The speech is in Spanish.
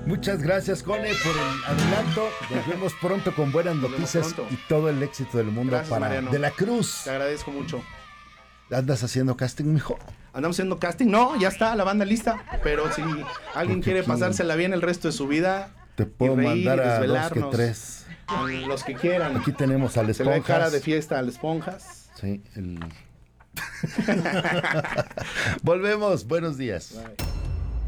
Muchas gracias, Cone, por el adelanto. Nos vemos pronto con buenas noticias y todo el éxito del mundo. Gracias, para Mariano. De la Cruz. Te agradezco mucho. ¿Andas haciendo casting, mijo? Andamos haciendo casting. No, ya está la banda lista. Pero si alguien Porque quiere aquí pasársela bien el resto de su vida, Te puedo y reír, mandar y a 2 que desvelarnos. 3. Los que quieran. Aquí tenemos al Se le ve Esponjas. cara de fiesta al Esponjas. Sí, Volvemos. Buenos días. Bye.